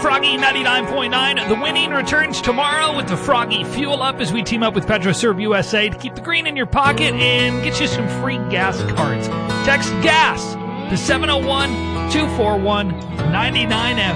Froggy 99.9. The winning returns tomorrow with the Froggy Fuel Up as we team up with PetroServe USA to keep the green in your pocket and get you some free gas cards. Text GAS to 701-241-99F.